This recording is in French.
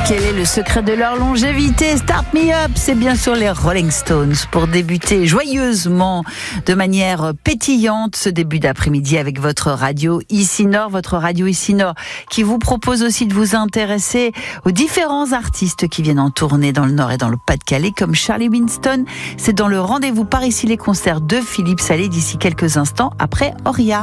Quel est le secret de leur longévité? Start Me Up, c'est bien sûr les Rolling Stones pour débuter joyeusement, de manière pétillante, ce début d'après-midi avec votre radio Ici Nord, qui vous propose aussi de vous intéresser aux différents artistes qui viennent en tournée dans le Nord et dans le Pas-de-Calais, comme Charlie Winston. C'est dans le rendez-vous par ici les concerts de Philippe Salé d'ici quelques instants après Auria.